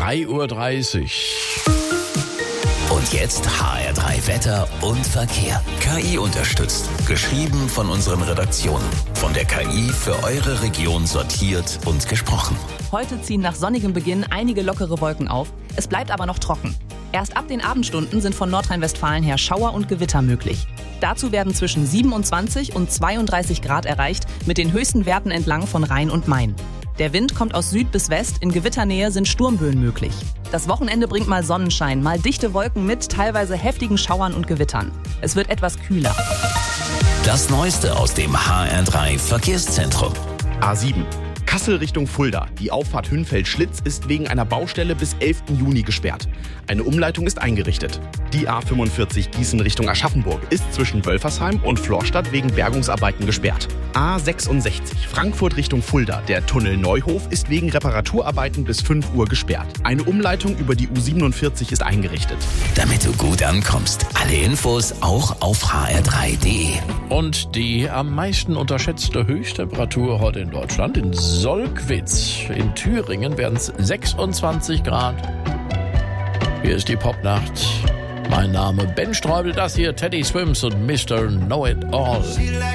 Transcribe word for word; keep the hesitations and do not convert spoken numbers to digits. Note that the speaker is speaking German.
drei Uhr dreißig. Und jetzt H R drei Wetter und Verkehr. K I unterstützt. Geschrieben von unseren Redaktionen. Von der K I für eure Region sortiert und gesprochen. Heute ziehen nach sonnigem Beginn einige lockere Wolken auf. Es bleibt aber noch trocken. Erst ab den Abendstunden sind von Nordrhein-Westfalen her Schauer und Gewitter möglich. Dazu werden zwischen siebenundzwanzig und zweiunddreißig Grad erreicht, mit den höchsten Werten entlang von Rhein und Main. Der Wind kommt aus Süd bis West, in Gewitternähe sind Sturmböen möglich. Das Wochenende bringt mal Sonnenschein, mal dichte Wolken mit teilweise heftigen Schauern und Gewittern. Es wird etwas kühler. Das Neueste aus dem H R drei Verkehrszentrum. A sieben. Kassel Richtung Fulda. Die Auffahrt Hünfeld-Schlitz ist wegen einer Baustelle bis elften Juni gesperrt. Eine Umleitung ist eingerichtet. Die A fünfundvierzig Gießen Richtung Aschaffenburg ist zwischen Wölfersheim und Florstadt wegen Bergungsarbeiten gesperrt. A sechsundsechzig Frankfurt Richtung Fulda. Der Tunnel Neuhof ist wegen Reparaturarbeiten bis fünf Uhr gesperrt. Eine Umleitung über die U siebenundvierzig ist eingerichtet. Damit du gut ankommst. Alle Infos auch auf h r drei punkt d e. Und die am meisten unterschätzte Höchsttemperatur heute in Deutschland in Solkwitz. In Thüringen werden es sechsundzwanzig Grad. Hier ist die Popnacht. Mein Name Ben Streubel, das hier Teddy Swims und Mister Know It All.